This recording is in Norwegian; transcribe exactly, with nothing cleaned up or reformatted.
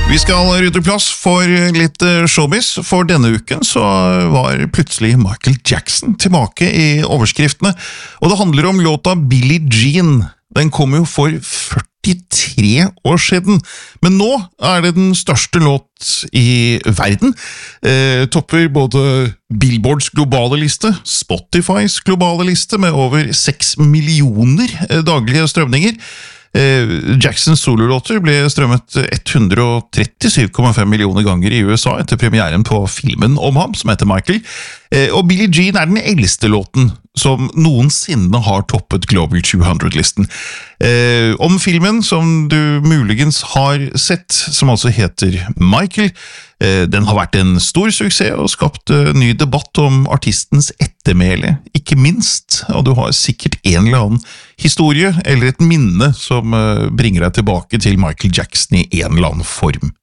Vi skal rydde plass for litt showbiz, for denne uken så var plutselig Michael Jackson tilbake i overskriftene, og det handler om låta Billie Jean. Den kom jo for førtitre år siden, men nå er det den største låt i verden. Eh, topper både Billboards globale liste, Spotifys globale liste med over seks millioner daglige strømninger. Jacksons sololåter ble strømmet hundre trettisju komma fem millioner ganger i U S A etter premieren på filmen om ham, som heter Michael. Og Billie Jean er den eldste låten som noensinne har toppet Global to hundred-listen. Eh, om filmen som du muligens har sett, som altså heter Michael, eh, den har vært en stor suksess og skapt uh, ny debatt om artistens ettermæle, ikke minst, og du har sikkert en eller annen historie eller et minne som uh, bringer deg tilbake til Michael Jackson i en eller annen form.